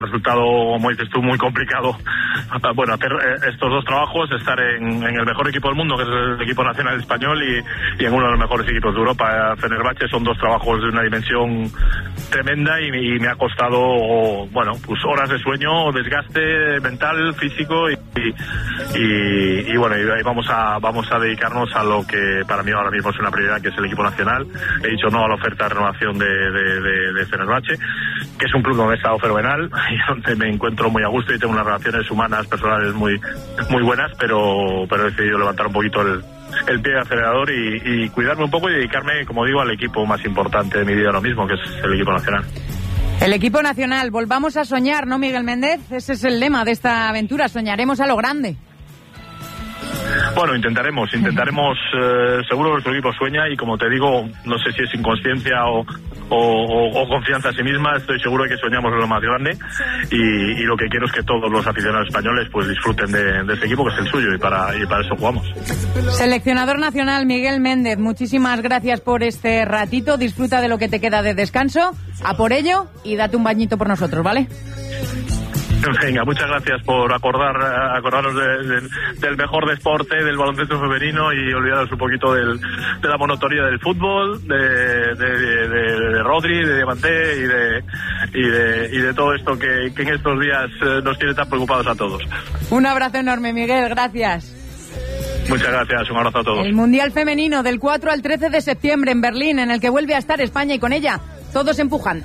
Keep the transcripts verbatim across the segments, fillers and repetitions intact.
resultado, como dices tú, muy complicado. Bueno, hacer estos dos trabajos, estar en, en el mejor equipo del mundo, que es el equipo nacional español, y, y en uno de los mejores equipos de Europa, Fenerbahce, son dos trabajos de una dimensión tremenda y, y me ha costado, bueno, pues horas de sueño, desgaste mental, físico y, y, y bueno, y ahí vamos a vamos a dedicarnos a lo que para mí ahora mismo es una prioridad, que es el equipo nacional. He dicho no a la oferta de renovación de, de, de, de Fenerbahce, que es un club donde he estado fenomenal y donde me encuentro muy a gusto y tengo unas relaciones humanas, personales muy muy buenas, pero pero he decidido levantar un poquito el, el pie de acelerador y, y cuidarme un poco y dedicarme, como digo, al equipo más importante de mi vida ahora mismo, que es el equipo nacional. El equipo nacional, volvamos a soñar, ¿no, Miguel Méndez? Ese es el lema de esta aventura, soñaremos a lo grande. Bueno, intentaremos, intentaremos, eh, seguro que nuestro equipo sueña y, como te digo, no sé si es inconsciencia o, o, o, o confianza en sí misma, estoy seguro de que soñamos en lo más grande y, y lo que quiero es que todos los aficionados españoles pues disfruten de, de este equipo, que es el suyo, y para, y para eso jugamos. Seleccionador nacional Miguel Méndez, muchísimas gracias por este ratito, disfruta de lo que te queda de descanso, a por ello y date un bañito por nosotros, ¿vale? Venga, muchas gracias por acordar acordaros de, de, del mejor deporte, del baloncesto femenino, y olvidaros un poquito del, de la monotonía del fútbol, de, de, de, de, de Rodri, de Diamante y de, y de y de todo esto que, que en estos días nos tiene tan preocupados a todos. Un abrazo enorme, Miguel, gracias. Muchas gracias, un abrazo a todos. El Mundial Femenino del cuatro al trece de septiembre en Berlín, en el que vuelve a estar España y con ella todos empujando.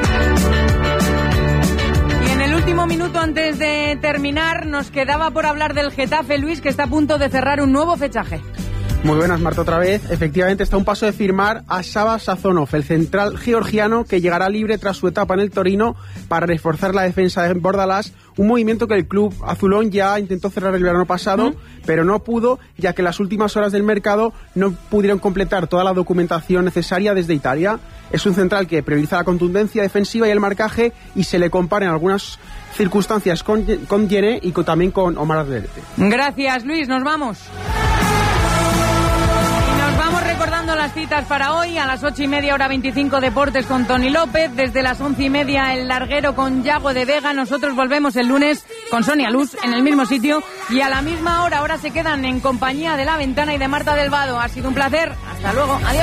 Último minuto antes de terminar, nos quedaba por hablar del Getafe, Luis, que está a punto de cerrar un nuevo fichaje. Muy buenas, Marta, otra vez. Efectivamente, está a un paso de firmar a Sava Sazonov, el central georgiano que llegará libre tras su etapa en el Torino para reforzar la defensa de Bordalás, un movimiento que el club azulón ya intentó cerrar el verano pasado, ¿Mm? pero no pudo, ya que en las últimas horas del mercado no pudieron completar toda la documentación necesaria desde Italia. Es un central que prioriza la contundencia defensiva y el marcaje, y se le compara en algunas circunstancias con, con Yene y con, también con Omar Ardete. Gracias, Luis, nos vamos. Vamos recordando las citas para hoy. A las ocho y media, hora veinticinco, Deportes con Tony López. Desde las once y media, El Larguero con Yago de Vega. Nosotros volvemos el lunes con Sonia Luz en el mismo sitio y a la misma hora. Ahora se quedan en compañía de La Ventana y de Marta del Vado. Ha sido un placer. Hasta luego. Adiós.